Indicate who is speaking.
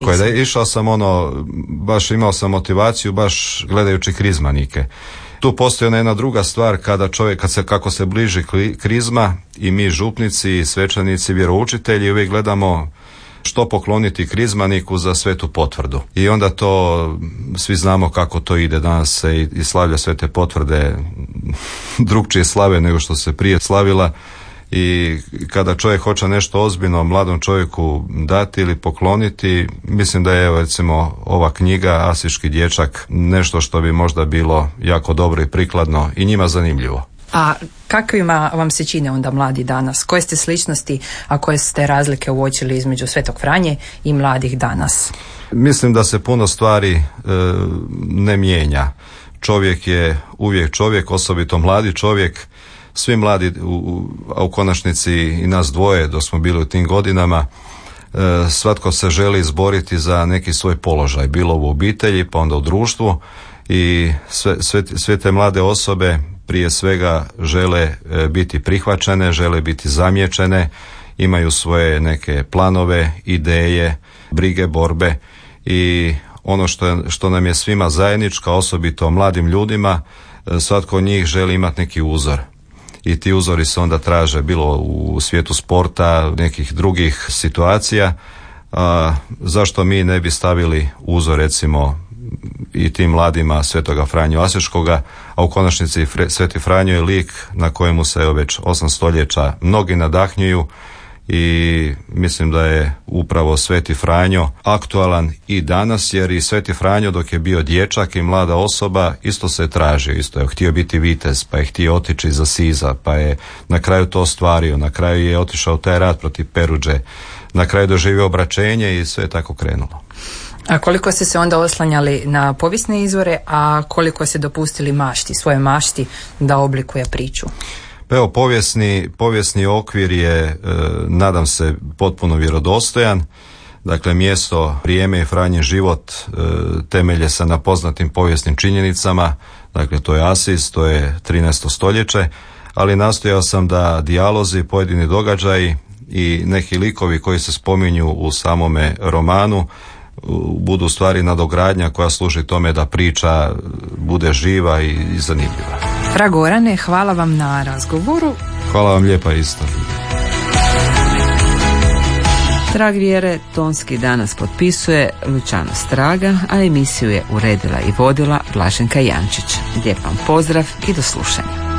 Speaker 1: Išao sam baš imao sam motivaciju baš gledajući krizmanike. Tu postoji ona jedna druga stvar kako se bliži krizma i mi župnici, svećenici, vjeroučitelji uvijek gledamo što pokloniti krizmaniku za svetu potvrdu. I onda to svi znamo kako to ide. Danas se i slavlja svete potvrde drukčije slave nego što se prije slavila. I kada čovjek hoće nešto ozbiljno mladom čovjeku dati ili pokloniti, mislim da je recimo ova knjiga Asiški dječak nešto što bi možda bilo jako dobro i prikladno i njima zanimljivo.
Speaker 2: A kakvima vam se čine onda mladi danas? Koje ste sličnosti, a koje ste razlike uočili između Svetog Franje i mladih danas?
Speaker 1: Mislim da se puno stvari ne mijenja. Čovjek je uvijek čovjek, osobito mladi čovjek. Svi mladi, a u konačnici i nas dvoje dok smo bili u tim godinama, svatko se želi izboriti za neki svoj položaj, bilo u obitelji pa onda u društvu, i sve te mlade osobe prije svega žele biti prihvaćene, žele biti zamijećene, imaju svoje neke planove, ideje, brige, borbe, i ono što nam je svima zajedničko, osobito mladim ljudima, svatko od njih želi imati neki uzor. I ti uzori se onda traže bilo u svijetu sporta, nekih drugih situacija. Zašto mi ne bi stavili uzor recimo i tim mladima Svetoga Franju Asiškoga, a u konačnici Sveti Franjo je lik na kojemu se već 8 stoljeća mnogi nadahnjuju, i mislim da je upravo Sveti Franjo aktualan i danas, jer i Sveti Franjo dok je bio dječak i mlada osoba isto se tražio, isto je htio biti vitez, pa je htio otići iz Asiza, pa je na kraju to ostvario, na kraju je otišao u taj rat protiv Peruđe, na kraju doživio obraćenje i sve je tako krenulo.
Speaker 2: A koliko ste se onda oslanjali na povijesne izvore, a koliko ste dopustili svojoj mašti da oblikuje priču?
Speaker 1: Evo, povijesni okvir je, nadam se, potpuno vjerodostojan. Dakle, mjesto, vrijeme i Franjin život temelje se na poznatim povijesnim činjenicama. Dakle, to je Asiz, to je 13. stoljeće, ali nastojao sam da dijalozi, pojedini događaji i neki likovi koji se spominju u samome romanu budu stvari nadogradnja koja služi tome da priča bude živa i zanimljiva.
Speaker 2: Gorane, hvala vam na razgovoru.
Speaker 1: Hvala vam lijepa isto.
Speaker 3: Trag vjere tonski danas potpisuje Luciano Straga, a emisiju je uredila i vodila Blaženka Jančić. Lijep vam pozdrav i do slušanja.